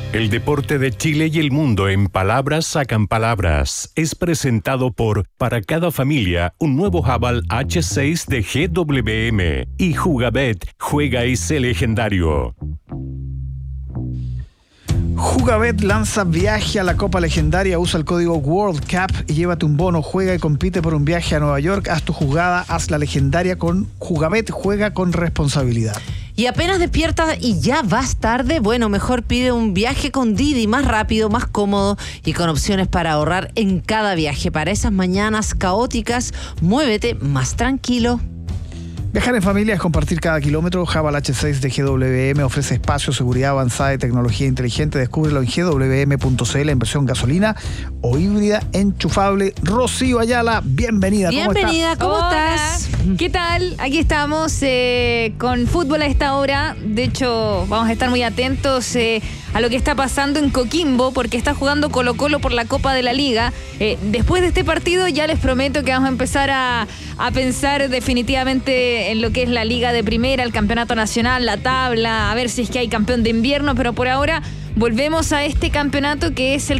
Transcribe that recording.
El deporte de Chile y el mundo en palabras sacan palabras. Es presentado por Para cada familia, un nuevo Haval H6 de GWM. Y Jugabet, juega ese legendario. Jugabet lanza viaje a la Copa Legendaria. Usa el código World Cup y llévate un bono. Juega y compite por un viaje a Nueva York. Haz tu jugada, haz la legendaria con Jugabet. Juega con responsabilidad. Y apenas despiertas y ya vas tarde, bueno, mejor pide un viaje con Didi, más rápido, más cómodo y con opciones para ahorrar en cada viaje. Para esas mañanas caóticas, muévete más tranquilo. Viajar en familia es compartir cada kilómetro. Haval H6 de GWM ofrece espacio, seguridad avanzada y tecnología inteligente. Descúbrelo en gwm.cl en versión gasolina o híbrida enchufable. Rocío Ayala, bienvenida. Bienvenida, ¿cómo estás? ¿Qué tal? Aquí estamos con fútbol a esta hora. De hecho, vamos a estar muy atentos a lo que está pasando en Coquimbo, porque está jugando Colo-Colo por la Copa de la Liga. Después de este partido ya les prometo que vamos a empezar a pensar definitivamente en lo que es la Liga de Primera, el Campeonato Nacional, la tabla, a ver si es que hay campeón de invierno, pero por ahora volvemos a este campeonato que es el